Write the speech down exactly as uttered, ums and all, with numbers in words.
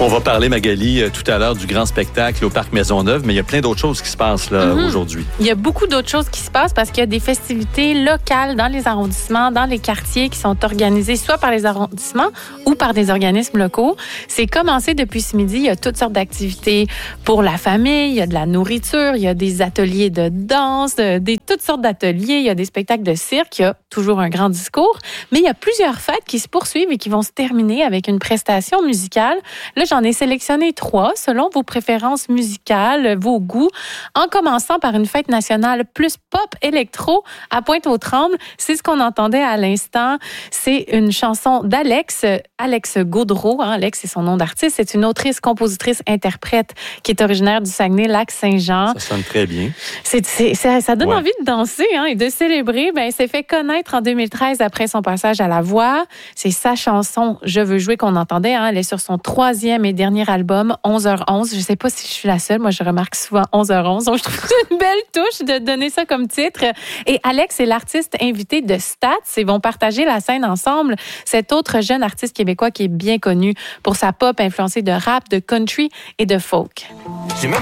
On va parler, Magali, euh, tout à l'heure du grand spectacle au Parc Maisonneuve, mais il y a plein d'autres choses qui se passent là, mm-hmm. aujourd'hui. Il y a beaucoup d'autres choses qui se passent parce qu'il y a des festivités locales dans les arrondissements, dans les quartiers qui sont organisées soit par les arrondissements ou par des organismes locaux. C'est commencé depuis ce midi. Il y a toutes sortes d'activités pour la famille. Il y a de la nourriture, il y a des ateliers de danse, des, toutes sortes d'ateliers. Il y a des spectacles de cirque. Il y a toujours un grand discours. Mais il y a plusieurs fêtes qui se poursuivent et qui vont se terminer avec une prestation musicale. Là, j'en ai sélectionné trois selon vos préférences musicales, vos goûts, en commençant par une fête nationale plus pop électro à Pointe-aux-Trembles. C'est ce qu'on entendait à l'instant. C'est une chanson d'Alex, Alex Gaudreau. Hein, Alex, c'est son nom d'artiste. C'est une autrice, compositrice, interprète qui est originaire du Saguenay-Lac-Saint-Jean. Ça sonne très bien. C'est, c'est, ça, ça donne ouais. envie de danser hein, et de célébrer. Ben, il s'est fait connaître en deux mille treize après son passage à La Voix. C'est sa chanson « Je veux jouer » qu'on entendait. Hein. Elle est sur son troisième et dernier album, onze heures onze. Je ne sais pas si je suis la seule. Moi, je remarque souvent onze heures onze. Donc, je trouve que c'est une belle touche de donner ça comme titre. Et Alex est l'artiste invité de Stats. Ils vont partager la scène ensemble. Cet autre jeune artiste québécois qui est bien connu pour sa pop influencée de rap, de country et de folk. J'ai même